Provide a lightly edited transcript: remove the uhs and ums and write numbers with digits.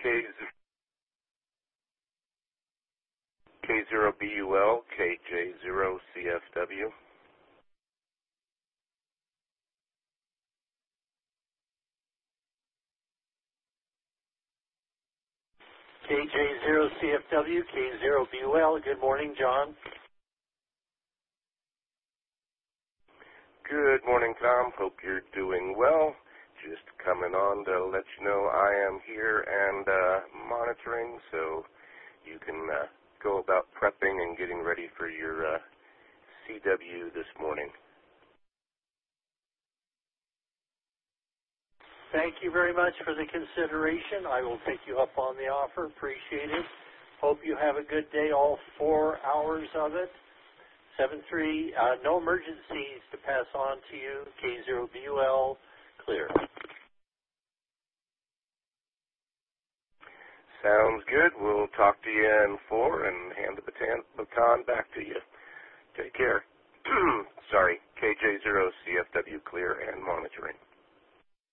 K0BUL, KJ0CFW. KJ0CFW, K0BUL. Good morning, John. Good morning, Tom. Hope you're doing well. Just coming on to let you know I am here and monitoring, so you can go about prepping and getting ready for your CW this morning. Thank you very much for the consideration. I will take you up on the offer. Appreciate it. Hope you have a good day, all 4 hours of it. 7-3, no emergencies to pass on to you. K0BUL, clear. Sounds good. We'll talk to you in 4 and hand the baton back to you. Take care. Sorry, KJ0CFW clear and monitoring.